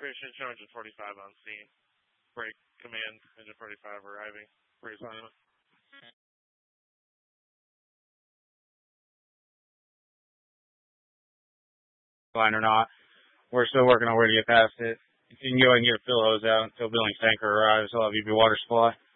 Operation 245 on scene. Break command, Engine 45 arriving. Reassignment. Line or not. We're still working our way to get past it. If you can go ahead and get a fill hose out until Billings tanker arrives, I'll have you water supply.